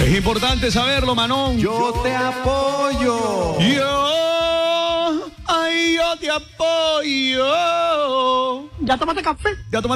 Es importante saberlo, Manón. Yo te apoyo. Yo te apoyo. ¿Ya tomaste café? Ya tomaste